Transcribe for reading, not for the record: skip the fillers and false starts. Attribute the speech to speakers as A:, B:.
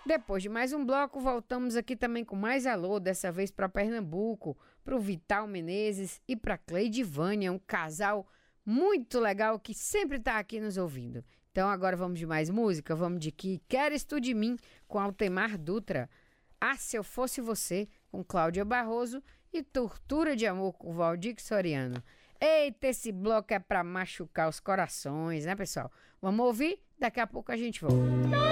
A: Depois de mais um bloco, voltamos aqui também com mais alô, dessa vez para Pernambuco, para o Vital Menezes e para Cleide Vânia, um casal muito legal que sempre está aqui nos ouvindo. Então agora vamos de mais música, vamos de Que Queres Tu de Mim, com Altemar Dutra, Ah, Se Eu Fosse Você, com Cláudia Barroso e Tortura de Amor, com Valdir Soriano. Eita, esse bloco é para machucar os corações, né, pessoal? Vamos ouvir? Daqui a pouco a gente volta.